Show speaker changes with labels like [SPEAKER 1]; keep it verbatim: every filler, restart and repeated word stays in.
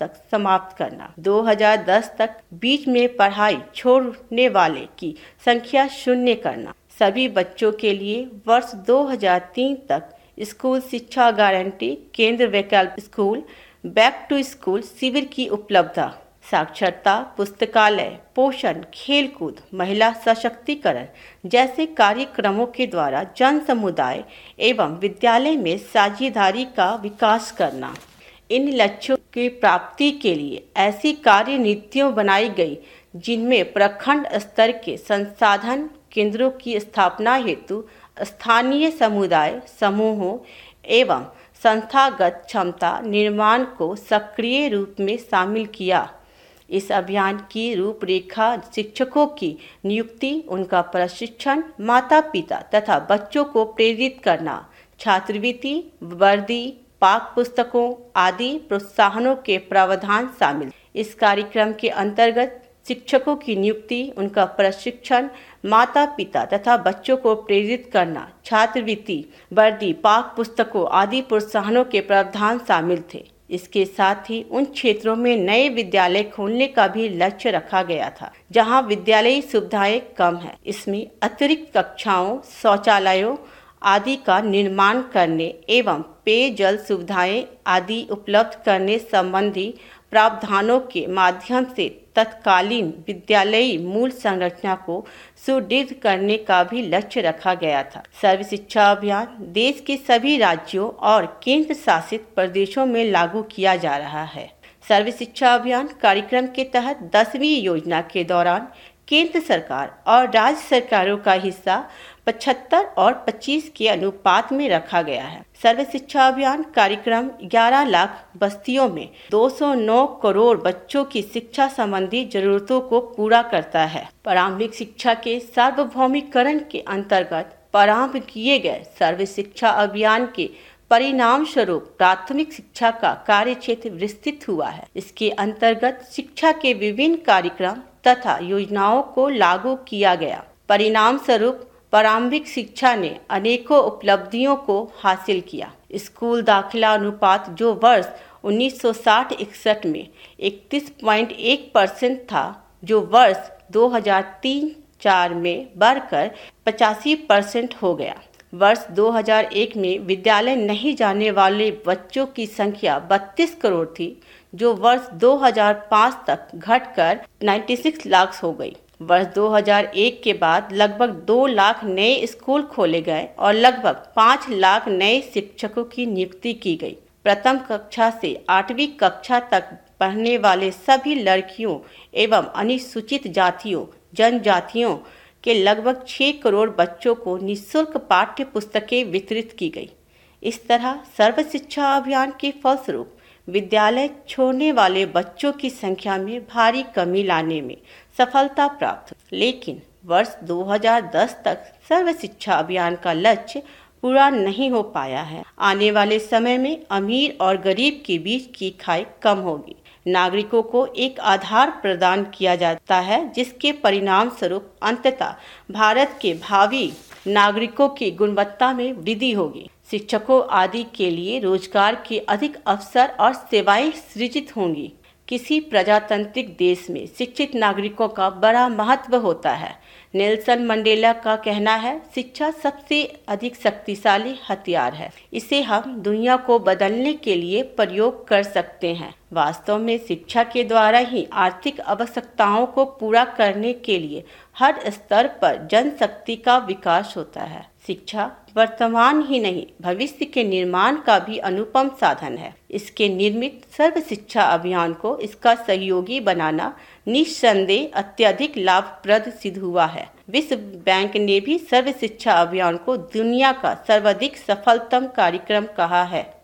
[SPEAKER 1] तक समाप्त करना। दो हज़ार दस तक बीच में पढ़ाई छोड़ने वाले की संख्या शून्य करना। सभी बच्चों के लिए वर्ष दो हज़ार तीन तक स्कूल शिक्षा गारंटी केंद्र, वैकल्पिक स्कूल, बैक टू स्कूल शिविर की उपलब्धता, साक्षरता, पुस्तकालय, पोषण, खेलकूद, महिला सशक्तिकरण जैसे कार्यक्रमों के द्वारा जन समुदाय एवं विद्यालय में साझेदारी का विकास करना। इन लक्ष्यों की प्राप्ति के लिए ऐसी कार्य नीतियाँ बनाई गई जिनमें प्रखंड स्तर के संसाधन केंद्रों की स्थापना हेतु स्थानीय समुदाय समूहों एवं संस्थागत क्षमता निर्माण को सक्रिय रूप में शामिल किया। इस अभियान की रूपरेखा शिक्षकों की नियुक्ति, उनका प्रशिक्षण, माता पिता तथा बच्चों को प्रेरित करना, छात्रवृत्ति, वर्दी, पाठ्य पुस्तकों आदि प्रोत्साहनों के प्रावधान शामिल। इस कार्यक्रम के अंतर्गत शिक्षकों की नियुक्ति, उनका प्रशिक्षण, माता पिता तथा बच्चों को प्रेरित करना, छात्रवृत्ति, वर्दी, पाठ्य पुस्तकों आदि प्रोत्साहनों के प्रावधान शामिल थे। इसके साथ ही उन क्षेत्रों में नए विद्यालय खोलने का भी लक्ष्य रखा गया था जहां विद्यालयी सुविधाएं कम है। इसमें अतिरिक्त कक्षाओं, शौचालयों आदि का निर्माण करने एवं पेयजल सुविधाएं आदि उपलब्ध करने संबंधी प्रावधानों के माध्यम से तत्कालीन विद्यालयी मूल संरचना को सुदृढ़ करने का भी लक्ष्य रखा गया था। सर्व शिक्षा अभियान देश के सभी राज्यों और केंद्र शासित प्रदेशों में लागू किया जा रहा है। सर्व शिक्षा अभियान कार्यक्रम के तहत दसवीं योजना के दौरान केंद्र सरकार और राज्य सरकारों का हिस्सा पचहत्तर और पच्चीस के अनुपात में रखा गया है। सर्व शिक्षा अभियान कार्यक्रम ग्यारह लाख बस्तियों में दो सौ नौ करोड़ बच्चों की शिक्षा संबंधी जरूरतों को पूरा करता है। प्रारंभिक शिक्षा के सार्वभौमिकरण के अंतर्गत प्रारंभ किए गए सर्व शिक्षा अभियान के परिणाम स्वरूप प्राथमिक शिक्षा का कार्य क्षेत्र विस्तृत हुआ है। इसके अंतर्गत शिक्षा के विभिन्न कार्यक्रम तथा योजनाओं को लागू किया गया। परिणाम स्वरूप प्रारंभिक शिक्षा ने अनेकों उपलब्धियों को हासिल किया। स्कूल दाखिला अनुपात जो वर्ष उन्नीस सौ साठ इकसठ में इकतीस पॉइंट एक परसेंट था, जो वर्ष दो हज़ार तीन चार में बढ़कर पचासी परसेंट हो गया। वर्ष दो हज़ार एक में विद्यालय नहीं जाने वाले बच्चों की संख्या बत्तीस करोड़ थी, जो वर्ष दो हज़ार पाँच तक घटकर छियानवे लाख हो गई। वर्ष दो हज़ार एक के बाद लगभग दो लाख नए स्कूल खोले गए और लगभग पाँच लाख नए शिक्षकों की नियुक्ति की गई। प्रथम कक्षा से आठवीं कक्षा तक पढ़ने वाले सभी लड़कियों एवं अनुसूचित जातियों जनजातियों के लगभग छह करोड़ बच्चों को निःशुल्क पाठ्य पुस्तकें वितरित की गई। इस तरह सर्व शिक्षा अभियान के फलस्वरूप विद्यालय छोड़ने वाले बच्चों की संख्या में भारी कमी लाने में सफलता प्राप्त हुई। लेकिन वर्ष दो हज़ार दस तक सर्व शिक्षा अभियान का लक्ष्य पूरा नहीं हो पाया है। आने वाले समय में अमीर और गरीब के बीच की खाई कम होगी। नागरिकों को एक आधार प्रदान किया जाता है, जिसके परिणाम स्वरूप अंततः भारत के भावी नागरिकों की गुणवत्ता में वृद्धि होगी। शिक्षकों आदि के लिए रोजगार के अधिक अवसर और सेवाएं सृजित होंगी। किसी प्रजातांत्रिक देश में शिक्षित नागरिकों का बड़ा महत्व होता है। नेल्सन मंडेला का कहना है, शिक्षा सबसे अधिक शक्तिशाली हथियार है। इसे हम दुनिया को बदलने के लिए प्रयोग कर सकते हैं। वास्तव में शिक्षा के द्वारा ही आर्थिक आवश्यकताओं को पूरा करने के लिए हर स्तर पर जनशक्ति का विकास होता है। शिक्षा वर्तमान ही नहीं, भविष्य के निर्माण का भी अनुपम साधन है। इसके निर्मित सर्व शिक्षा अभियान को इसका सहयोगी बनाना निस्संदेह अत्यधिक लाभप्रद सिद्ध हुआ है। विश्व बैंक ने भी सर्व शिक्षा अभियान को दुनिया का सर्वाधिक सफलतम कार्यक्रम कहा है।